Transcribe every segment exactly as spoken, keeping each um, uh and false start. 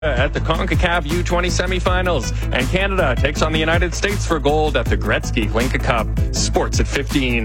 At the CONCACAF U twenty semifinals, and Canada takes on the United States for gold at the Gretzky Linka Cup. Sports at fifteen.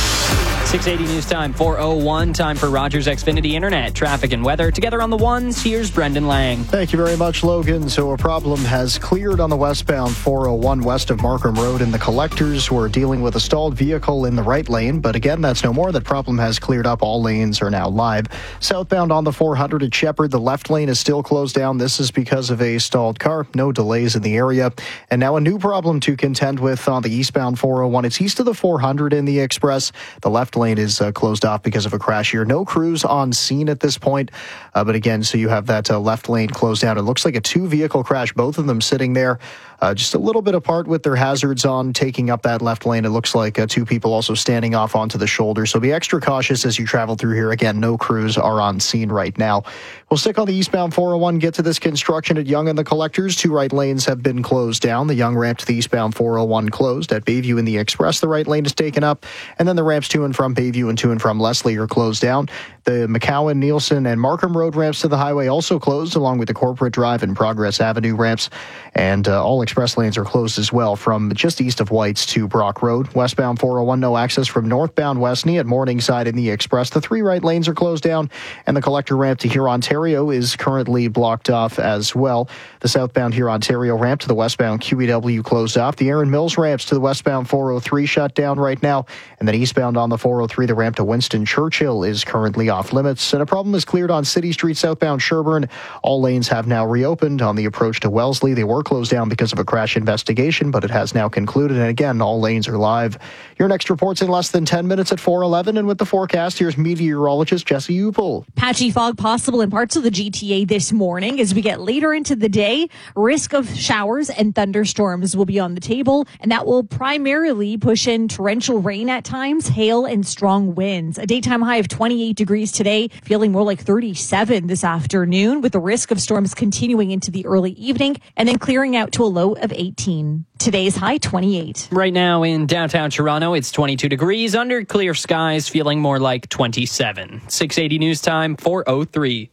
six eighty News Time, four oh one. Time for Rogers Xfinity Internet, traffic and weather. Together on the ones, here's Brendan Lang. Thank you very much, Logan. So a problem has cleared on the westbound four oh one west of Markham Road in the collectors. We're dealing with a stalled vehicle in the right lane, but again, that's no more. That problem has cleared up. All lanes are now live. Southbound on the four hundred at Shepherd, the left lane is still closed down. This is because of a stalled car. No delays in the area. And now a new problem to contend with on the eastbound four oh one. It's east of the four hundred in the Express. The left lane is uh, closed off because of a crash here. No crews on scene at this point. Uh, but again, so you have that uh, left lane closed down. It looks like a two-vehicle crash, both of them sitting there uh, just a little bit apart with their hazards on, taking up that left lane. It looks like uh, two people also standing off onto the shoulder. So be extra cautious as you travel through here. Again, no crews are on scene right now. We'll stick on the eastbound four oh one, get to this construction at Yonge and the Collectors. Two right lanes have been closed down. The Yonge ramp to the eastbound four oh one closed. At Bayview in the Express, the right lane is taken up. And then the ramps to and from Bayview and to and from Leslie are closed down. The McCowan, Nielsen, and Markham Road ramps to the highway also closed, along with the Corporate Drive and Progress Avenue ramps. And uh, all express lanes are closed as well from just east of White's to Brock Road. Westbound four oh one, no access from northbound Westney at Morningside in the Express. The three right lanes are closed down, and the collector ramp to here Ontario is currently blocked off as well. The southbound here Ontario ramp to the westbound Q E W closed off. The Erin Mills ramps to the westbound four oh three shut down right now. And then eastbound on the four oh three, the ramp to Winston Churchill is currently off limits. And a problem is cleared on City Street southbound Sherbourne. All lanes have now reopened on the approach to Wellesley. They were closed down because of a crash investigation, but it has now concluded. And again, all lanes are live. Your next report's in less than ten minutes at four eleven. And with the forecast, here's meteorologist Jesse Upel. Patchy fog possible in parts of the G T A this morning. As we get later into the day, risk of showers and thunderstorms will be on the table, and that will primarily push in torrential rain at times, hail, and strong winds. A daytime high of twenty-eight degrees today, feeling more like thirty-seven this afternoon, with the risk of storms continuing into the early evening and then clearing out to a low of eighteen. Today's high, twenty-eight. Right now in downtown Toronto, it's twenty-two degrees under clear skies, feeling more like twenty-seven. six eighty News Time, four oh three.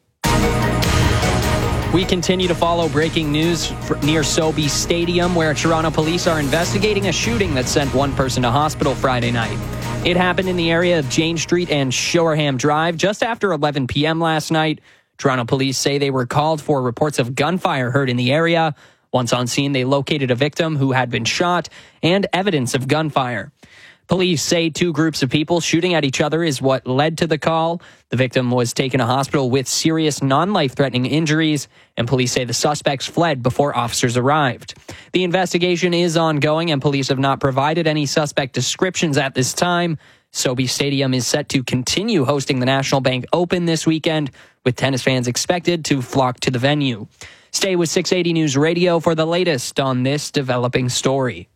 We continue to follow breaking news near Sobeys Stadium, where Toronto police are investigating a shooting that sent one person to hospital Friday night. It happened in the area of Jane Street and Shoreham Drive just after eleven p.m. last night. Toronto police say they were called for reports of gunfire heard in the area. Once on scene, they located a victim who had been shot and evidence of gunfire. Police say two groups of people shooting at each other is what led to the call. The victim was taken to hospital with serious non-life-threatening injuries, and police say the suspects fled before officers arrived. The investigation is ongoing, and police have not provided any suspect descriptions at this time. Sobeys Stadium is set to continue hosting the National Bank Open this weekend, with tennis fans expected to flock to the venue. Stay with six eighty News Radio for the latest on this developing story.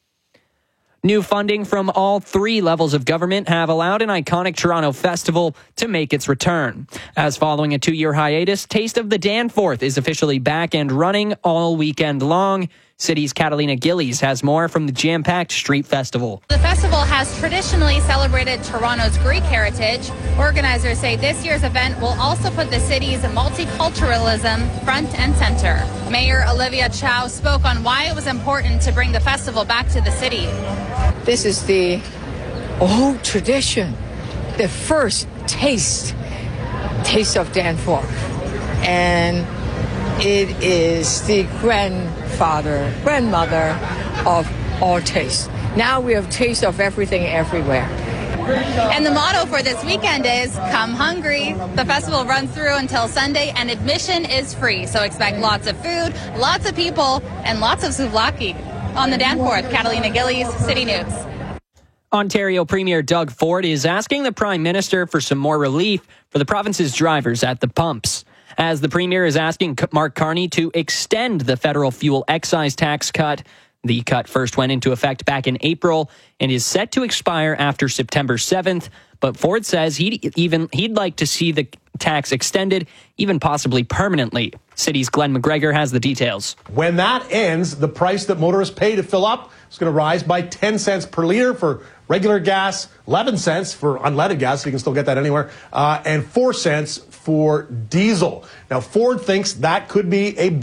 New funding from all three levels of government have allowed an iconic Toronto festival to make its return. As following a two-year hiatus, Taste of the Danforth is officially back and running all weekend long. City's Catalina Gillies has more from the jam-packed street festival. The festival has traditionally celebrated Toronto's Greek heritage. Organizers say this year's event will also put the city's multiculturalism front and center. Mayor Olivia Chow spoke on why it was important to bring the festival back to the city. This is the old tradition, the first taste, Taste of Danforth. And it is the grandfather, grandmother of all taste. Now we have taste of everything everywhere. And the motto for this weekend is Come Hungry. The festival runs through until Sunday, and admission is free. So expect lots of food, lots of people, and lots of souvlaki. On the Danforth, Catalina Gillies, City News. Ontario Premier Doug Ford is asking the Prime Minister for some more relief for the province's drivers at the pumps, as the Premier is asking Mark Carney to extend the federal fuel excise tax cut. The cut first went into effect back in April and is set to expire after September seventh. But Ford says he'd even he'd like to see the tax extended, even possibly permanently. City's Glenn McGregor has the details. When that ends, the price that motorists pay to fill up is going to rise by ten cents per liter for regular gas, eleven cents for unleaded gas, so you can still get that anywhere, uh, and four cents for diesel. Now, Ford thinks that could be a